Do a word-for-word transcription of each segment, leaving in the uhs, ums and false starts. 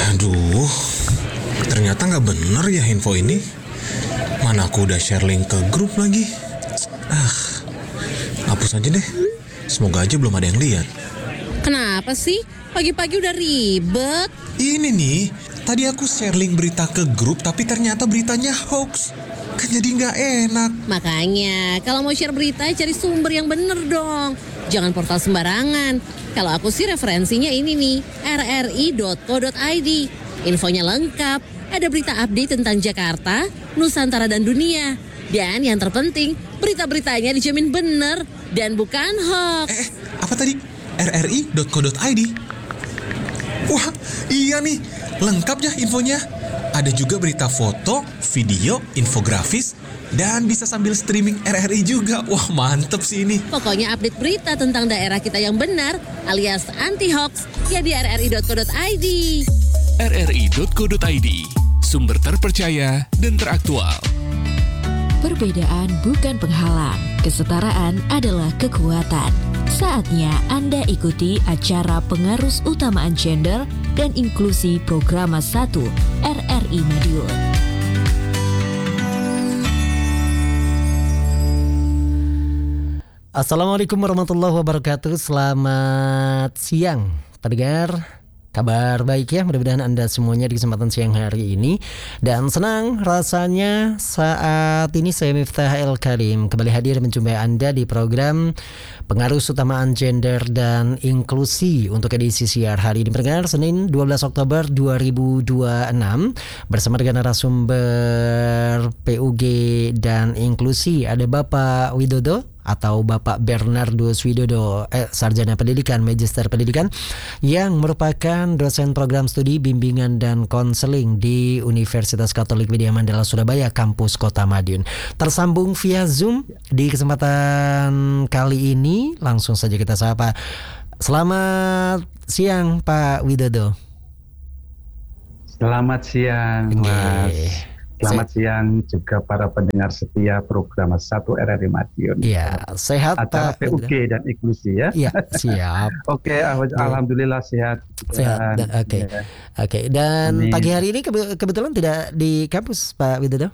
Aduh, ternyata nggak bener ya info ini. Mana aku udah share link ke grup lagi. Ah, hapus aja deh. Semoga aja belum ada yang lihat. Kenapa sih? Pagi-pagi udah ribet. Ini nih, tadi aku share link berita ke grup tapi ternyata beritanya hoax. Kan jadi nggak enak. Makanya, kalau mau share berita, cari sumber yang bener dong. Jangan portal sembarangan. Kalau aku sih referensinya ini nih, r r i dot co dot i d. Infonya lengkap, ada berita update tentang Jakarta, Nusantara dan dunia. Dan yang terpenting, berita-beritanya dijamin bener dan bukan hoax. Eh, apa tadi? r r i dot co dot i d. Wah, iya nih, lengkap ya infonya. Ada juga berita foto, video, infografis, dan bisa sambil streaming R R I juga. Wah, mantep sih ini. Pokoknya update berita tentang daerah kita yang benar alias anti-hoax ya di r r i dot co dot i d. r r i dot co dot i d, sumber terpercaya dan teraktual. Perbedaan bukan penghalang, kesetaraan adalah kekuatan. Saatnya Anda ikuti acara Pengarus Utamaan Gender dan Inklusi Programa satu R R I Madiun. Assalamualaikum warahmatullahi wabarakatuh. Selamat siang pendengar. Kabar baik ya, mudah-mudahan Anda semuanya di kesempatan siang hari ini. Dan senang rasanya saat ini saya Miftah El Karim kembali hadir menjumpai Anda di program Pengarus Utamaan Gender dan Inklusi untuk edisi siar hari ini. Pendengar, Senin dua belas Oktober dua ribu dua puluh enam bersama dengan narasumber P U G dan Inklusi. Ada Bapak Widodo atau Bapak Bernardus Widodo, eh, Sarjana Pendidikan, Magister Pendidikan, yang merupakan dosen program studi bimbingan dan konseling di Universitas Katolik Widya Mandala Surabaya, kampus Kota Madiun. Tersambung via Zoom di kesempatan kali ini, langsung saja kita sapa. Selamat siang Pak Widodo. Selamat siang Mas. Nge- Selamat Se- siang juga para pendengar setia program satu R R I Madiun. Iya, sehat Acara Pak P U G dan Inklusi ya. Iya, siap. Oke, al- alhamdulillah sehat. Sehat. Dan, da- Oke. ya. Oke, dan Amin. pagi hari ini kebe- kebetulan tidak di kampus Pak Widodo?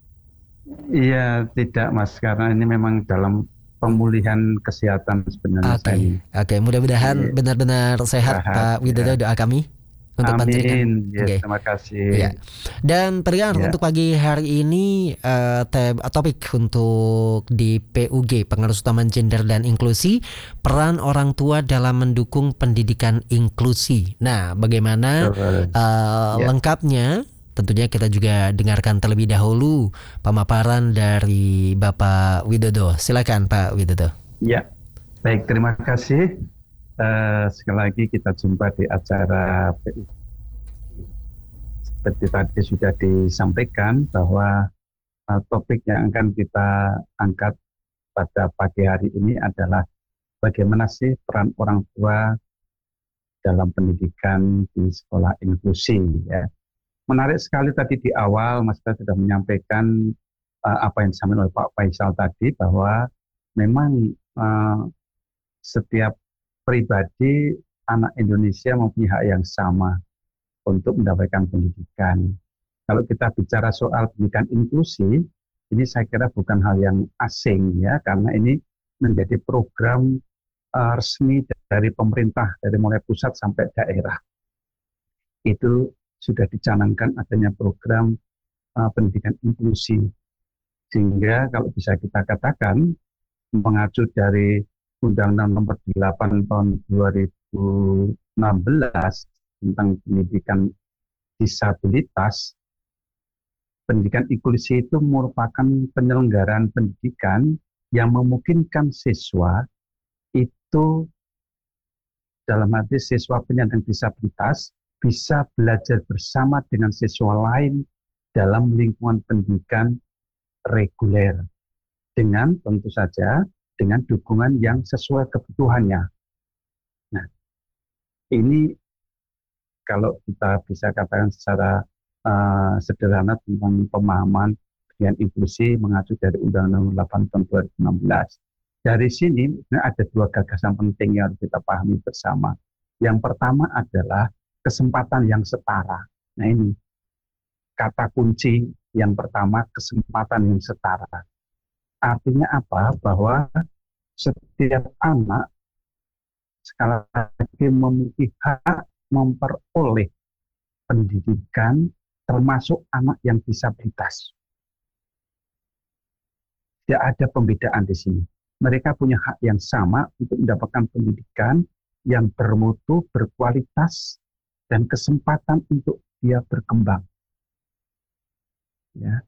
Iya, tidak Mas, karena ini memang dalam pemulihan kesehatan sebenarnya Oke. saya. Oke, mudah-mudahan Iya. benar-benar sehat Sehat, Pak Widodo, ya. doa kami untuk panjenengan. Amin. Ya, Oke. terima kasih. Iya. Dan pendengar, Ya. untuk pagi hari ini eh, tem- topik untuk di P U G Pengarus Utamaan Gender dan Inklusi, peran orang tua dalam mendukung pendidikan inklusi. Nah, bagaimana Betul. eh, Ya. lengkapnya? Tentunya kita juga dengarkan terlebih dahulu pemaparan dari Bapak Widodo. Silakan Pak Widodo. Ya, baik, terima kasih. Eh, sekali lagi kita jumpa di acara P U G. Seperti tadi sudah disampaikan bahwa eh, topik yang akan kita angkat pada pagi hari ini adalah bagaimana sih peran orang tua dalam pendidikan di sekolah inklusi. Ya. Menarik sekali tadi di awal Mas Bas sudah menyampaikan eh, apa yang disampaikan oleh Pak Faisal tadi, bahwa memang eh, setiap pribadi anak Indonesia mempunyai hak yang sama untuk mendapatkan pendidikan. Kalau kita bicara soal pendidikan inklusi, ini saya kira bukan hal yang asing ya, karena ini menjadi program uh, resmi dari pemerintah, dari mulai pusat sampai daerah. Itu sudah dicanangkan adanya program uh, pendidikan inklusi. Sehingga kalau bisa kita katakan, mengacu dari Undang-Undang Nomor delapan Tahun dua ribu enam belas tentang pendidikan disabilitas, pendidikan inklusi itu merupakan penyelenggaraan pendidikan yang memungkinkan siswa itu, dalam arti siswa penyandang disabilitas, bisa belajar bersama dengan siswa lain dalam lingkungan pendidikan reguler, dengan tentu saja dengan dukungan yang sesuai kebutuhannya. Nah, ini kalau kita bisa katakan secara uh, sederhana tentang pemahaman pendidikan inklusi mengacu dari Undang-Undang delapan Tahun dua ribu enam belas. Dari sini ada dua gagasan penting yang harus kita pahami bersama. Yang pertama adalah kesempatan yang setara. Nah ini kata kunci yang pertama, kesempatan yang setara. Artinya apa? Bahwa setiap anak sekali lagi memiliki hak memperoleh pendidikan, termasuk anak yang disabilitas. Tidak ada pembedaan di sini. Mereka punya hak yang sama untuk mendapatkan pendidikan yang bermutu, berkualitas, dan kesempatan untuk dia berkembang. Ya.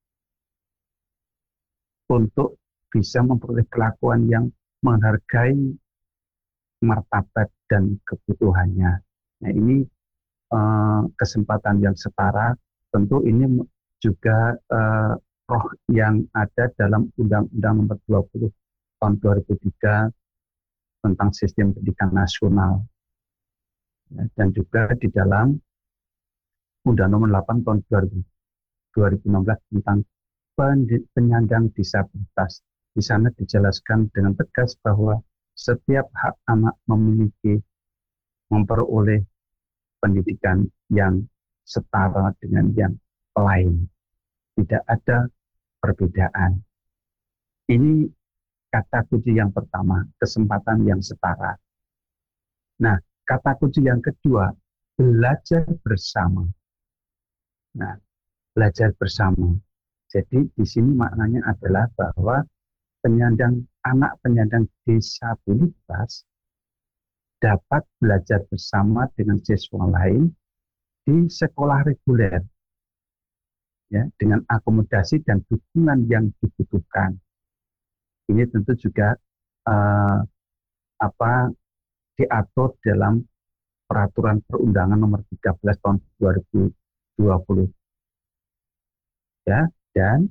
Untuk bisa memperoleh kelakuan yang menghargai martabat dan kebutuhannya. Nah ini eh, kesempatan yang setara, tentu ini juga eh, roh yang ada dalam Undang-Undang Nomor dua puluh tahun dua ribu tiga tentang sistem pendidikan nasional, ya, dan juga di dalam Undang Nomor delapan tahun dua ribu enam belas tentang penyandang disabilitas. Di sana dijelaskan dengan tegas bahwa setiap hak anak memiliki memperoleh pendidikan yang setara dengan yang lain. Tidak ada perbedaan. Ini kata kunci yang pertama, kesempatan yang setara. Nah, kata kunci yang kedua, belajar bersama. Nah, belajar bersama. Jadi di sini maknanya adalah bahwa penyandang anak penyandang disabilitas dapat belajar bersama dengan siswa lain di sekolah reguler, ya, dengan akomodasi dan dukungan yang dibutuhkan. Ini tentu juga eh, apa diatur dalam Peraturan Perundangan Nomor tiga belas tahun dua ribu dua puluh, ya, dan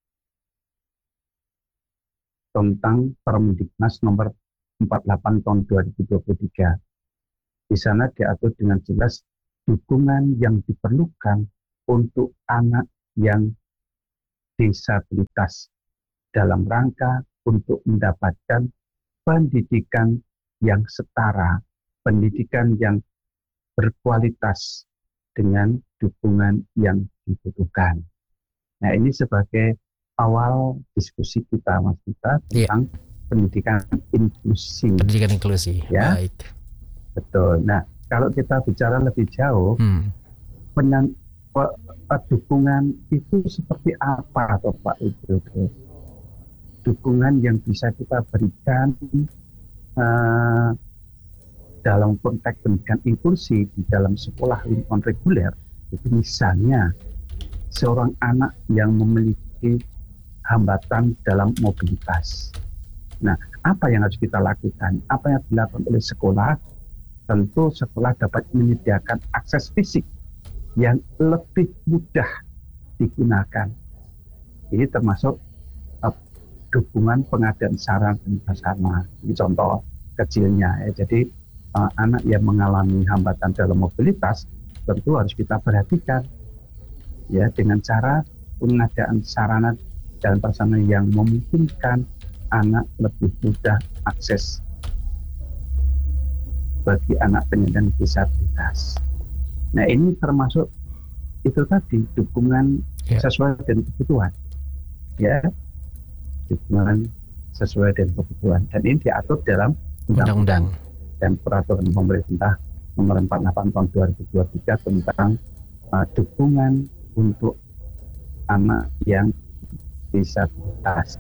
tentang Permendiknas Nomor empat puluh delapan tahun dua ribu dua puluh tiga. Di sana diatur dengan jelas dukungan yang diperlukan untuk anak yang disabilitas dalam rangka untuk mendapatkan pendidikan yang setara, pendidikan yang berkualitas dengan dukungan yang dibutuhkan. Nah, ini sebagai awal diskusi kita, Mas Vita, tentang yeah. pendidikan inklusi. Pendidikan inklusi, ya. Baik. Betul. Nah, kalau kita bicara lebih jauh, hmm. penan, pe, pe, dukungan itu seperti apa, atau Pak Ibu? Dukungan yang bisa kita berikan uh, dalam konteks pendidikan inklusi di dalam sekolah lingkungan reguler, itu misalnya seorang anak yang memiliki hambatan dalam mobilitas. Nah, apa yang harus kita lakukan? Apa yang dilakukan oleh sekolah? Tentu sekolah dapat menyediakan akses fisik yang lebih mudah digunakan. Ini termasuk uh, dukungan pengadaan sarana dan prasarana. Ini contoh kecilnya. Ya. Jadi uh, anak yang mengalami hambatan dalam mobilitas tentu harus kita perhatikan, ya, dengan cara pengadaan sarana dan prasarana yang memungkinkan anak lebih mudah akses bagi anak penyandang disabilitas. Nah, ini termasuk itu tadi dukungan ya. sesuai dengan kebutuhan, ya, dukungan sesuai dengan kebutuhan. Dan ini diatur dalam undang-undang dan peraturan pemerintah nomor empat puluh delapan tahun dua ribu dua puluh tiga tentang uh, dukungan untuk anak yang disabilitas.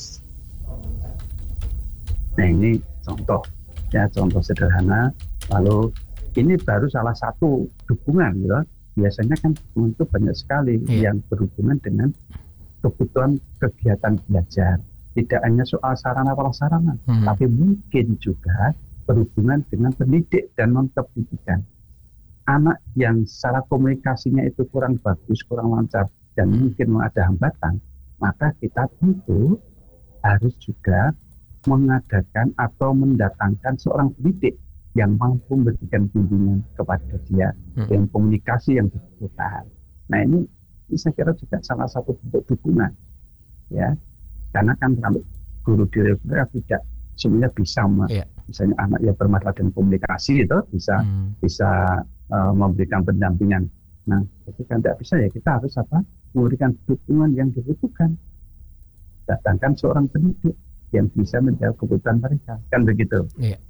Nah, ini contoh, ya, contoh sederhana. Lalu ini baru salah satu dukungan, ya. Biasanya kan dukungan itu banyak sekali yeah. yang berhubungan dengan kebutuhan kegiatan belajar. Tidak hanya soal sarana prasarana, hmm. tapi mungkin juga berhubungan dengan pendidik dan non-pendidikan. Anak yang secara komunikasinya itu kurang bagus, kurang lancar, dan mungkin ada hambatan, maka kita tentu harus juga mengadakan atau mendatangkan seorang pendidik yang mampu memberikan bimbingan kepada dia hmm. dengan komunikasi yang dibutuhkan. Nah, ini, ini saya kira juga salah satu bentuk dukungan, ya, karena kan kalau guru di reguler tidak semuanya bisa, yeah. misalnya anak yang bermasalah dengan komunikasi itu bisa hmm. bisa uh, memberikan pendampingan. Nah, ketika tidak bisa ya kita harus apa? Memberikan dukungan yang dibutuhkan. Datangkan seorang pendidik yang bisa menjawab kebutuhan mereka, kan begitu? Iya.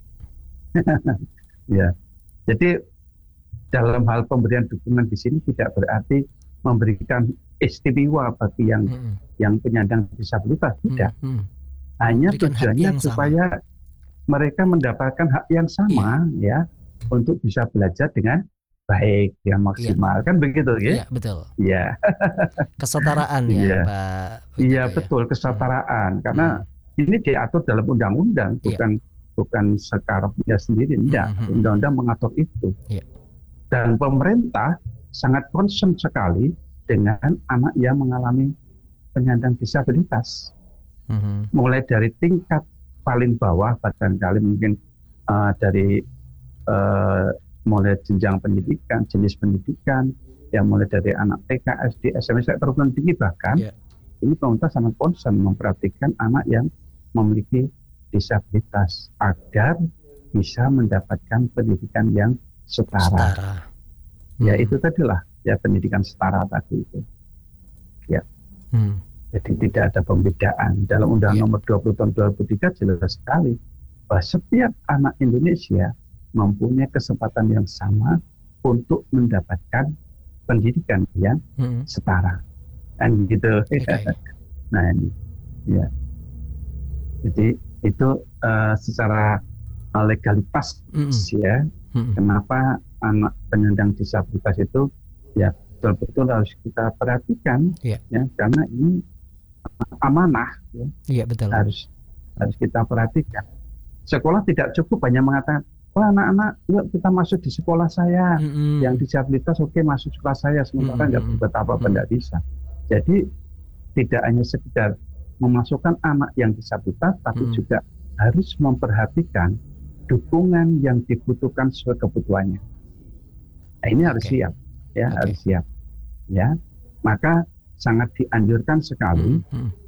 Ya, jadi dalam hal pemberian dukungan di sini tidak berarti memberikan istimewa bagi yang Mm-mm. yang penyandang disabilitas, tidak. Mm-mm. Hanya Memberikan hak tujuannya yang sama. supaya mereka mendapatkan hak yang sama, ya, untuk bisa belajar dengan baik, yang maksimal, kan begitu, ya? Iya, betul. Iya, Kesetaraan ya, Iya. Pak. iya Begitu ya. betul, kesetaraan, karena ini diatur dalam undang-undang, Iya. bukan bukan sekarangnya sendiri, tidak. Mhm. Undang-undang mengatur itu. Iya. Dan pemerintah sangat concern sekali dengan anak yang mengalami penyandang disabilitas. Mhm. Mulai dari tingkat paling bawah, barangkali mungkin uh, dari uh, mulai jenjang pendidikan, jenis pendidikan, yang mulai dari anak T K, S D, S M P, perguruan tinggi bahkan, Iya. ini pemerintah sangat concern memperhatikan anak yang memiliki disabilitas agar bisa mendapatkan pendidikan yang setara. Setara. Ya Hmm. itu tadilah ya pendidikan setara tadi itu. Ya, Hmm. jadi tidak ada pembedaan. Dalam Undang Ya. Nomor dua puluh tahun dua ribu tiga jelas sekali bahwa setiap anak Indonesia mempunyai kesempatan yang sama untuk mendapatkan pendidikan yang Hmm. setara. Kan gitu. Oke. Nah ini, ya. Jadi itu uh, secara uh, legalitas Mm-mm. ya. Mm-mm. Kenapa anak penyandang disabilitas itu ya betul-betul harus kita perhatikan, Iya. ya, karena ini amanah, ya, Iya, betul. harus harus kita perhatikan. Sekolah tidak cukup hanya mengatakan, wah anak-anak, yuk kita masuk di sekolah saya, Mm-mm. yang disabilitas oke masuk sekolah saya, sementara nggak Mm-mm. berbuat apa-apa, Mm-mm. nggak bisa. Jadi tidak hanya sekedar memasukkan anak yang disabilitas, tapi Mm-mm. juga harus memperhatikan dukungan yang dibutuhkan sesuai kebutuhannya. Nah, ini harus Oke. siap, ya, Oke. harus siap, ya. Maka sangat dianjurkan sekali Mm-mm.